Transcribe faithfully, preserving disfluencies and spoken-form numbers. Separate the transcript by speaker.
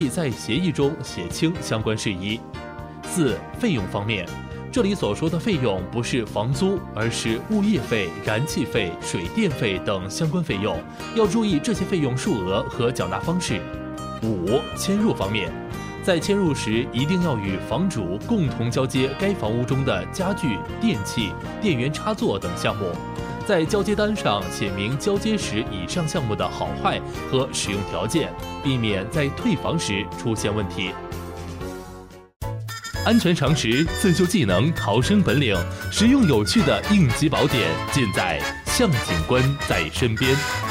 Speaker 1: 在协议中写清相关事宜。四、费用方面，这里所说的费用不是房租，而是物业费、燃气费、水电费等相关费用，要注意这些费用数额和缴纳方式。五、迁入方面，在迁入时一定要与房主共同交接该房屋中的家具、电器、电源插座等项目，在交接单上写明交接时以上项目的好坏和使用条件，避免在退房时出现问题。安全常识、自救技能、逃生本领，实用有趣的应急宝典，尽在向警官在身边。